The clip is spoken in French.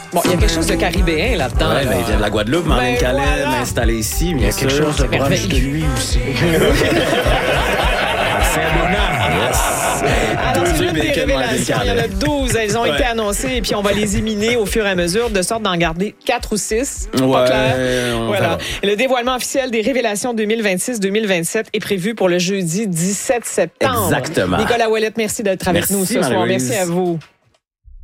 Bon, il y a quelque chose de caribéen là-dedans. Ouais, là. il vient de la Guadeloupe, mais en Ben Calais, voilà. installé ici, Il y a quelque chose de proche de merveilleux. lui aussi. Alors, Deux c'est œufs une des bacon, Marvin révélations. Il y en a Calais. 12. Elles ont été annoncées et puis on va les éliminer au fur et à mesure de sorte d'en garder 4 ou 6. Pas Ouais, clair? on Voilà. verra. Et le dévoilement officiel des révélations 2026-2027 est prévu pour le jeudi 17 septembre. Exactement. Nicolas Ouellette, merci d'être avec Merci, nous ce soir. Marie-Louise. Merci à vous.